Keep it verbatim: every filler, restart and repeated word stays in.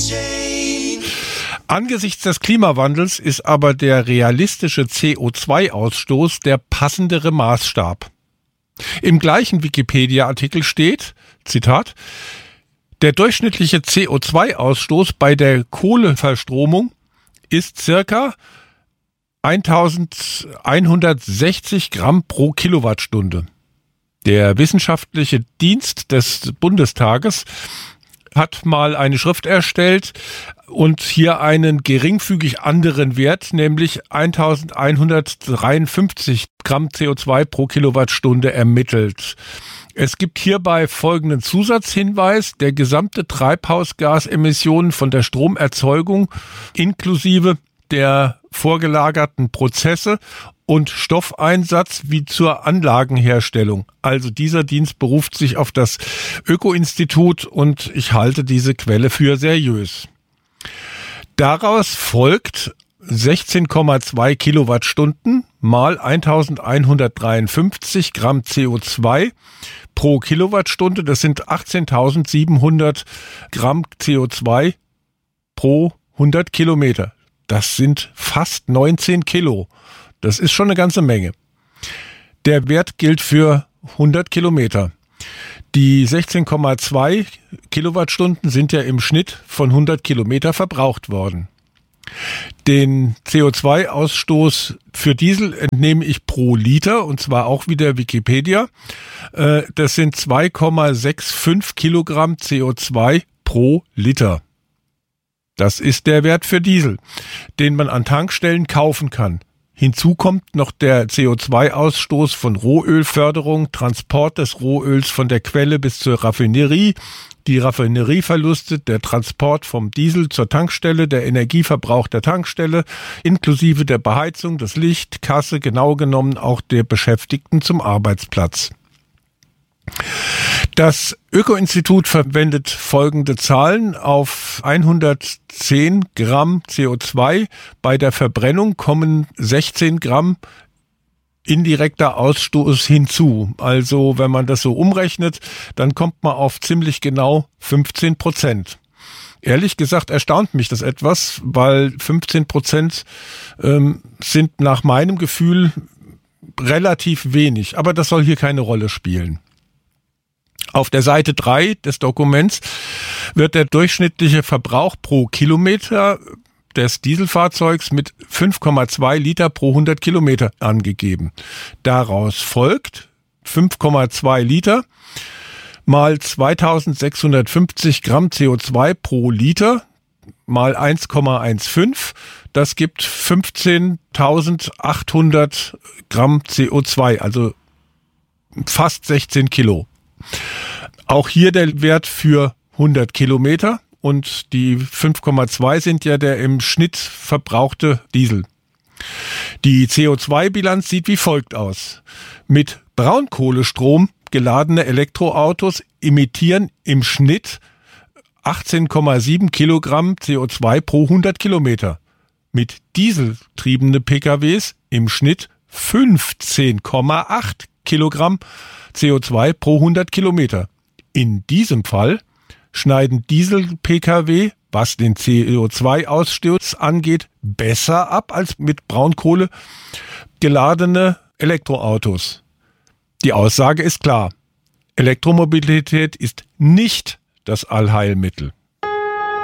Angesichts des Klimawandels ist aber der realistische C O zwei Ausstoß der passendere Maßstab. Im gleichen Wikipedia-Artikel steht, Zitat, der durchschnittliche C O zwei Ausstoß bei der Kohleverstromung ist circa eintausendeinhundertsechzig Gramm pro Kilowattstunde. Der wissenschaftliche Dienst des Bundestages hat mal eine Schrift erstellt und hier einen geringfügig anderen Wert, nämlich eintausendeinhundertdreiundfünfzig Gramm C O zwei pro Kilowattstunde ermittelt. Es gibt hierbei folgenden Zusatzhinweis: Der gesamte Treibhausgasemissionen von der Stromerzeugung inklusive der vorgelagerten Prozesse und Stoffeinsatz wie zur Anlagenherstellung. Also dieser Dienst beruft sich auf das Öko-Institut und ich halte diese Quelle für seriös. Daraus folgt sechzehn Komma zwei Kilowattstunden mal eintausendeinhundertdreiundfünfzig Gramm C O zwei pro Kilowattstunde. Das sind achtzehntausendsiebenhundert Gramm C O zwei pro hundert Kilometer. Das sind fast neunzehn Kilo. Das ist schon eine ganze Menge. Der Wert gilt für hundert Kilometer. Die sechzehn Komma zwei Kilowattstunden sind ja im Schnitt von hundert Kilometer verbraucht worden. Den C O zwei Ausstoß für Diesel entnehme ich pro Liter, und zwar auch wieder Wikipedia. Das sind zwei Komma fünfundsechzig Kilogramm C O zwei pro Liter. Das ist der Wert für Diesel, den man an Tankstellen kaufen kann. Hinzu kommt noch der C O zwei Ausstoß von Rohölförderung, Transport des Rohöls von der Quelle bis zur Raffinerie, die Raffinerieverluste, der Transport vom Diesel zur Tankstelle, der Energieverbrauch der Tankstelle, inklusive der Beheizung, das Licht, Kasse, genau genommen auch der Beschäftigten zum Arbeitsplatz. Das Öko-Institut verwendet folgende Zahlen: Auf hundertzehn Gramm C O zwei bei der Verbrennung kommen sechzehn Gramm indirekter Ausstoß hinzu. Also wenn man das so umrechnet, dann kommt man auf ziemlich genau fünfzehn Prozent. Ehrlich gesagt erstaunt mich das etwas, weil fünfzehn Prozent ähm, sind nach meinem Gefühl relativ wenig. Aber das soll hier keine Rolle spielen. Auf der Seite drei des Dokuments wird der durchschnittliche Verbrauch pro Kilometer des Dieselfahrzeugs mit fünf Komma zwei Liter pro hundert Kilometer angegeben. Daraus folgt fünf Komma zwei Liter mal zweitausendsechshundertfünfzig Gramm C O zwei pro Liter mal eins Komma fünfzehn. Das gibt fünfzehntausendachthundert Gramm C O zwei, also fast sechzehn Kilo. Auch hier der Wert für hundert Kilometer und die fünf Komma zwei sind ja der im Schnitt verbrauchte Diesel. Die C O zwei Bilanz sieht wie folgt aus. Mit Braunkohlestrom geladene Elektroautos emittieren im Schnitt achtzehn Komma sieben Kilogramm C O zwei pro hundert Kilometer. Mit dieseltriebene P K Ws im Schnitt fünfzehn Komma acht Kilogramm C O zwei pro hundert Kilometer. In diesem Fall schneiden Diesel-P K W, was den C O zwei Ausstoß angeht, besser ab als mit Braunkohle geladene Elektroautos. Die Aussage ist klar. Elektromobilität ist nicht das Allheilmittel.